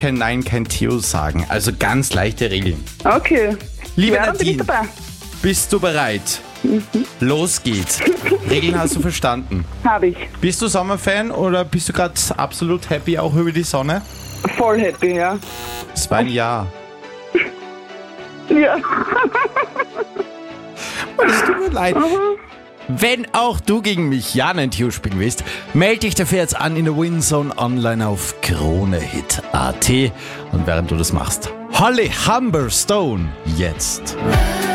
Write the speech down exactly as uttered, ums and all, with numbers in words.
kein Nein, kein Theo sagen. Also ganz leichte Regeln. Okay. Liebe Ja, dann bin ich Nadine, dabei. bist du bereit? Mhm. Los geht's. Regeln hast du verstanden. Habe ich. Bist du Sommerfan oder bist du gerade absolut happy auch über die Sonne? Voll happy, ja. Es war ein Ja. Ja. Es tut mir leid. Wenn auch du gegen mich ja einen Theo spielen willst, melde dich dafür jetzt an in der Winzone online auf kronehit punkt at. Und während du das machst, Holly Humberstone jetzt.